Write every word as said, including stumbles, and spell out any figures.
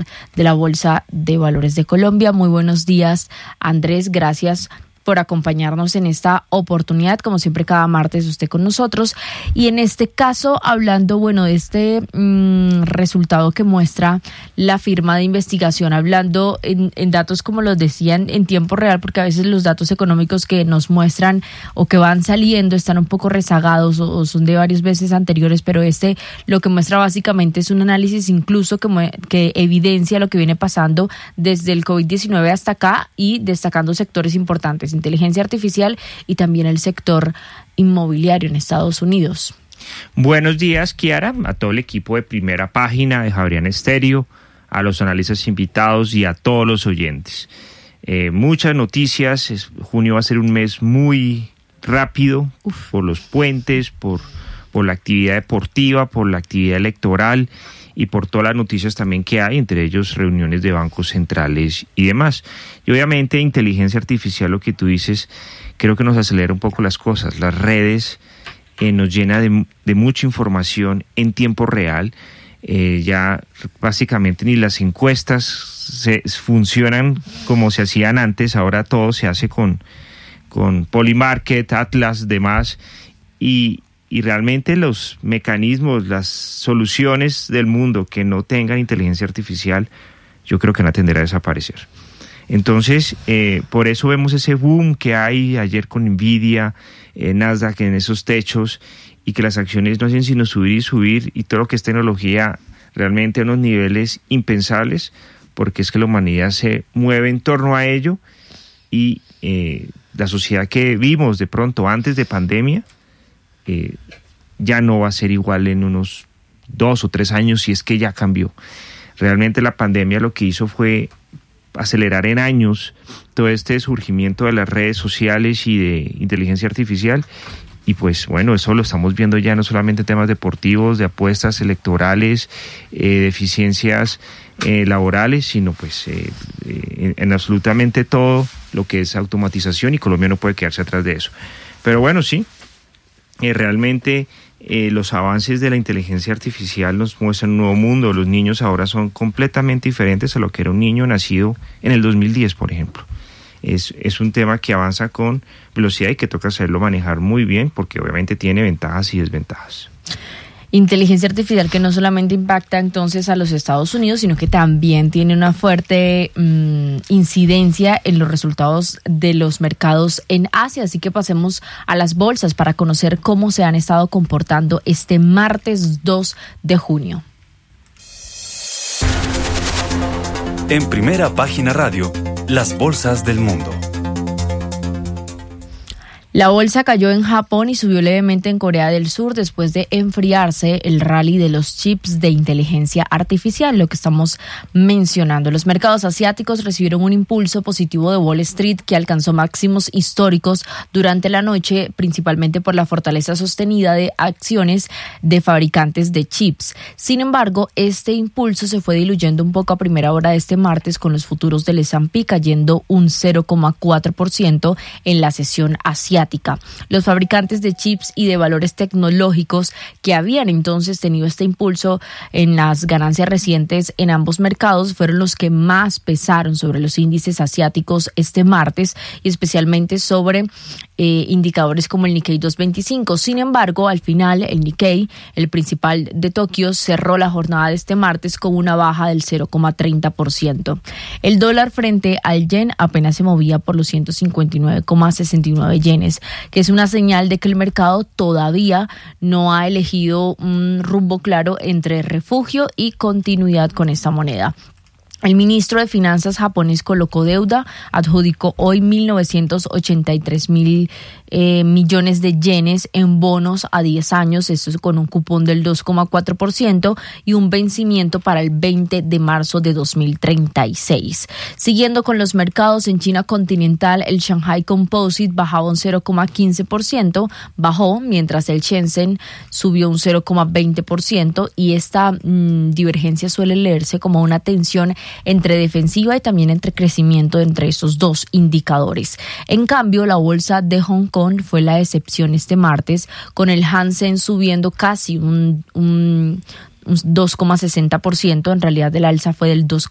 de la Bolsa de Valores de Colombia. Muy buenos días, Andrés. Gracias por acompañarnos en esta oportunidad, como siempre cada martes usted con nosotros, y en este caso hablando, bueno, de este mmm, resultado que muestra la firma de investigación, hablando en, en datos como los decían en tiempo real, porque a veces los datos económicos que nos muestran o que van saliendo están un poco rezagados o, o son de varias veces anteriores, pero este lo que muestra básicamente es un análisis incluso que, mue- que evidencia lo que viene pasando desde el covid diecinueve hasta acá y destacando sectores importantes, inteligencia artificial y también el sector inmobiliario en Estados Unidos. Buenos días, Kiara, a todo el equipo de Primera Página de Javeriana Estéreo, a los analistas invitados y a todos los oyentes. Eh, muchas noticias, es, junio va a ser un mes muy rápido. Uf. Por los puentes, por, por la actividad deportiva, por la actividad electoral y por todas las noticias también que hay, entre ellos reuniones de bancos centrales y demás. Y obviamente inteligencia artificial, lo que tú dices, creo que nos acelera un poco las cosas. Las redes eh, nos llena de, de mucha información en tiempo real. Eh, ya básicamente ni las encuestas se, funcionan como se hacían antes, ahora todo se hace con, con Polymarket, Atlas, demás, y Y realmente los mecanismos, las soluciones del mundo que no tengan inteligencia artificial, yo creo que van a tender a desaparecer. Entonces, eh, por eso vemos ese boom que hay ayer con Nvidia, eh, Nasdaq en esos techos, y que las acciones no hacen sino subir y subir, y todo lo que es tecnología realmente a unos niveles impensables, porque es que la humanidad se mueve en torno a ello, y eh, la sociedad que vimos de pronto antes de pandemia, Eh, ya no va a ser igual en unos dos o tres años, si es que ya cambió. Realmente la pandemia lo que hizo fue acelerar en años todo este surgimiento de las redes sociales y de inteligencia artificial, y pues bueno, eso lo estamos viendo ya no solamente en temas deportivos, de apuestas electorales, eh, de eficiencias eh, laborales, sino pues eh, eh, en, en absolutamente todo lo que es automatización, y Colombia no puede quedarse atrás de eso. Pero bueno, sí, Eh, realmente eh, los avances de la inteligencia artificial nos muestran un nuevo mundo. Los niños ahora son completamente diferentes a lo que era un niño nacido en el dos mil diez, por ejemplo. Es, es un tema que avanza con velocidad y que toca saberlo manejar muy bien, porque obviamente tiene ventajas y desventajas. Inteligencia artificial que no solamente impacta entonces a los Estados Unidos, sino que también tiene una fuerte mmm, incidencia en los resultados de los mercados en Asia. Así que pasemos a las bolsas para conocer cómo se han estado comportando este martes dos de junio. En Primera Página Radio, las bolsas del mundo. La bolsa cayó en Japón y subió levemente en Corea del Sur después de enfriarse el rally de los chips de inteligencia artificial, lo que estamos mencionando. Los mercados asiáticos recibieron un impulso positivo de Wall Street que alcanzó máximos históricos durante la noche, principalmente por la fortaleza sostenida de acciones de fabricantes de chips. Sin embargo, este impulso se fue diluyendo un poco a primera hora de este martes, con los futuros del ese and pe cayendo un cero coma cuatro por ciento en la sesión asiática. Los fabricantes de chips y de valores tecnológicos que habían entonces tenido este impulso en las ganancias recientes en ambos mercados fueron los que más pesaron sobre los índices asiáticos este martes, y especialmente sobre eh, indicadores como el Nikkei doscientos veinticinco. Sin embargo, al final el Nikkei, el principal de Tokio, cerró la jornada de este martes con una baja del cero coma treinta por ciento. El dólar frente al yen apenas se movía por los ciento cincuenta y nueve coma sesenta y nueve yenes, que es una señal de que el mercado todavía no ha elegido un rumbo claro entre refugio y continuidad con esta moneda. El ministro de Finanzas japonés colocó deuda, adjudicó hoy mil novecientos ochenta y tres mil eh, millones de yenes en bonos a diez años, esto es con un cupón del dos coma cuatro por ciento y un vencimiento para el veinte de marzo de dos mil treinta y seis. Siguiendo con los mercados, en China continental, el Shanghai Composite bajaba un cero coma quince por ciento, bajó, mientras el Shenzhen subió un cero coma veinte por ciento, y esta mmm, divergencia suele leerse como una tensión entre defensiva y también entre crecimiento entre esos dos indicadores. En cambio, la bolsa de Hong Kong fue la excepción este martes, con el Hang Seng subiendo casi un, un, un dos coma sesenta por ciento. En realidad el alza fue del dos